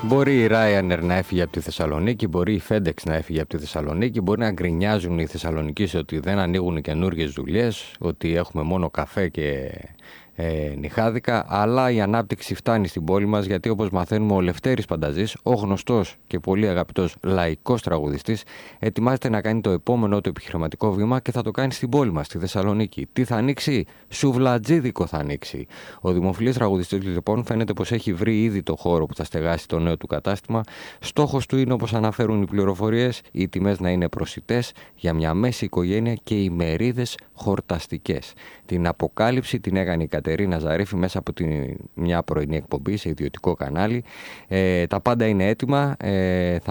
Μπορεί η Ryanair να έφυγε από τη Θεσσαλονίκη, μπορεί η FedEx να έφυγε από τη Θεσσαλονίκη, μπορεί να γκρινιάζουν οι Θεσσαλονικοί ότι δεν ανοίγουν καινούργιες δουλειές, ότι έχουμε μόνο καφέ και νιχάδικα, αλλά η ανάπτυξη φτάνει στην πόλη μας, γιατί όπως μαθαίνουμε ο Λευτέρης Πανταζής, ο γνωστός και πολύ αγαπητός λαϊκός τραγουδιστής, ετοιμάζεται να κάνει το επόμενο του επιχειρηματικό βήμα και θα το κάνει στην πόλη μας, στη Θεσσαλονίκη. Τι θα ανοίξει? Σουβλατζίδικο θα ανοίξει. Ο δημοφιλής τραγουδιστής λοιπόν φαίνεται πως έχει βρει ήδη το χώρο που θα στεγάσει το νέο του κατάστημα. Στόχος του είναι, όπως αναφέρουν οι πληροφορίες, οι τιμές να είναι προσιτές για μια μέση οικογένεια και ημερίδες χορταστικές. Την αποκάλυψη την έκανε η Κατερίνα Ζαρίφη μέσα από μια πρωινή εκπομπή σε ιδιωτικό κανάλι. Τα πάντα είναι έτοιμα. Θα